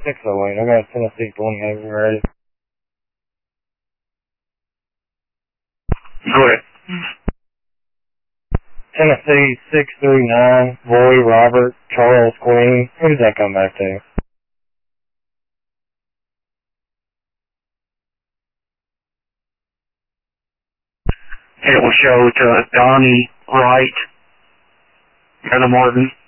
608. I got Tennessee 28 ready. Go ahead. Tennessee 639, Roy Robert, Charles Queen. Who does that come back to? It will show to Donnie Wright, Hannah Martin.